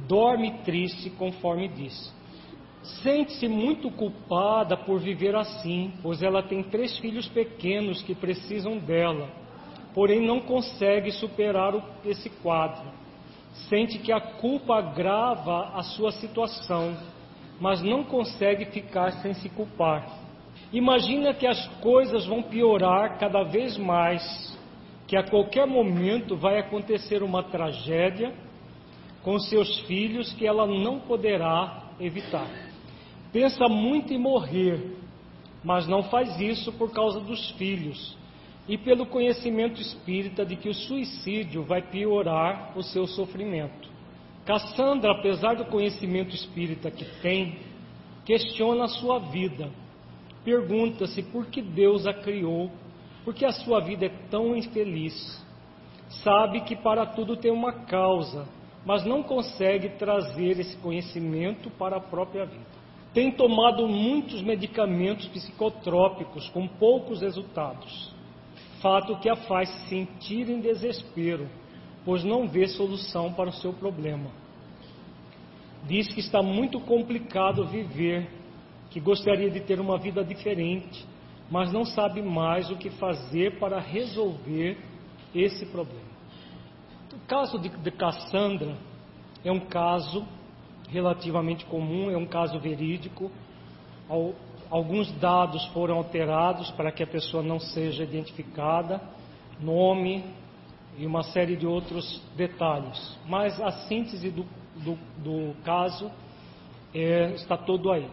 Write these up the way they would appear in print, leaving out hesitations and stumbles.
dorme triste, conforme diz. Sente-se muito culpada por viver assim, pois ela tem 3 filhos pequenos que precisam dela, porém não consegue superar esse quadro. Sente que a culpa agrava a sua situação, mas não consegue ficar sem se culpar. Imagina que as coisas vão piorar cada vez mais, que a qualquer momento vai acontecer uma tragédia com seus filhos que ela não poderá evitar. Pensa muito em morrer, mas não faz isso por causa dos filhos e pelo conhecimento espírita de que o suicídio vai piorar o seu sofrimento. Cassandra, apesar do conhecimento espírita que tem, questiona a sua vida. Pergunta-se por que Deus a criou, por que a sua vida é tão infeliz. Sabe que para tudo tem uma causa, mas não consegue trazer esse conhecimento para a própria vida. Tem tomado muitos medicamentos psicotrópicos com poucos resultados, fato que a faz sentir em desespero, pois não vê solução para o seu problema. Diz que está muito complicado viver, que gostaria de ter uma vida diferente, mas não sabe mais o que fazer para resolver esse problema. O caso de Cassandra é um caso relativamente comum, é um caso verídico. Alguns dados foram alterados para que a pessoa não seja identificada, nome e uma série de outros detalhes. Mas a síntese do caso está todo aí.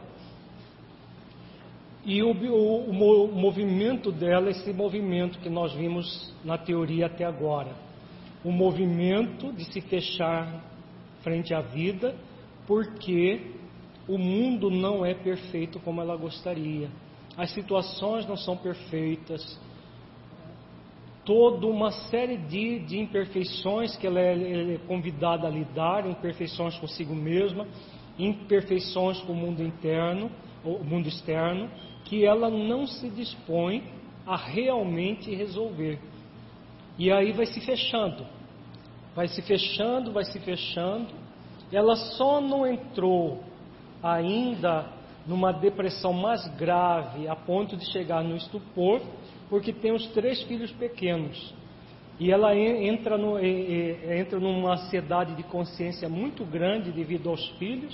E o movimento dela, esse movimento que nós vimos na teoria até agora, o movimento de se fechar frente à vida, porque o mundo não é perfeito como ela gostaria, as situações não são perfeitas, toda uma série de imperfeições que ela é convidada a lidar, imperfeições consigo mesma, imperfeições com o mundo interno, o mundo externo, que ela não se dispõe a realmente resolver. E aí vai se fechando. Ela só não entrou ainda numa depressão mais grave, a ponto de chegar no estupor, porque tem os 3 filhos pequenos. E ela entra numa ansiedade de consciência muito grande devido aos filhos,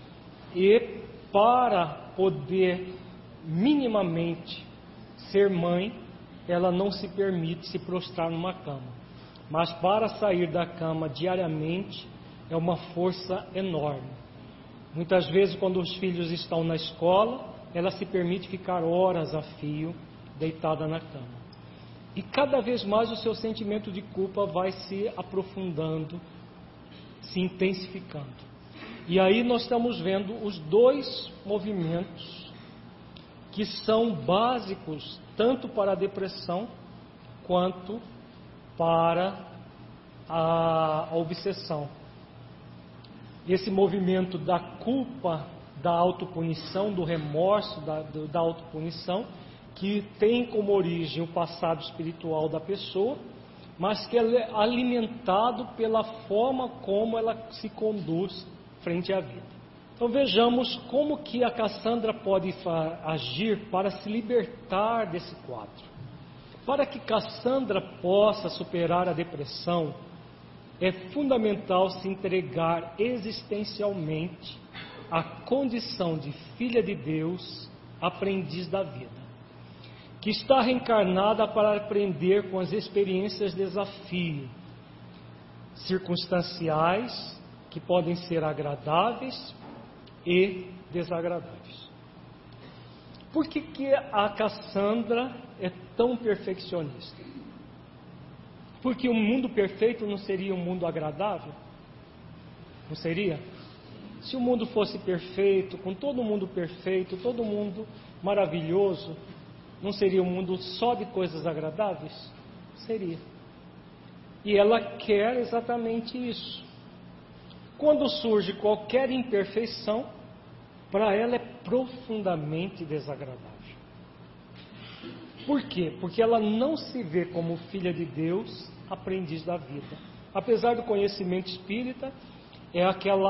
e para poder minimamente ser mãe, ela não se permite se prostrar numa cama. Mas para sair da cama diariamente é uma força enorme. Muitas vezes, quando os filhos estão na escola, ela se permite ficar horas a fio deitada na cama. E cada vez mais o seu sentimento de culpa vai se aprofundando, se intensificando. E aí nós estamos vendo os 2 movimentos que são básicos tanto para a depressão quanto para a obsessão. Esse movimento da culpa, da autopunição, do remorso, da autopunição, que tem como origem o passado espiritual da pessoa, mas que é alimentado pela forma como ela se conduz frente à vida. Então vejamos como que a Cassandra pode agir para se libertar desse quadro. Para que Cassandra possa superar a depressão, é fundamental se entregar existencialmente à condição de filha de Deus, aprendiz da vida, que está reencarnada para aprender com as experiências de desafio, circunstanciais, que podem ser agradáveis e desagradáveis. Por que a Cassandra é tão perfeccionista? Porque o mundo perfeito não seria um mundo agradável? Não seria? Se o mundo fosse perfeito, com todo mundo perfeito, todo mundo maravilhoso, não seria um mundo só de coisas agradáveis? Seria. E ela quer exatamente isso. Quando surge qualquer imperfeição, para ela é profundamente desagradável. Por quê? Porque ela não se vê como filha de Deus, aprendiz da vida. Apesar do conhecimento espírita, é aquela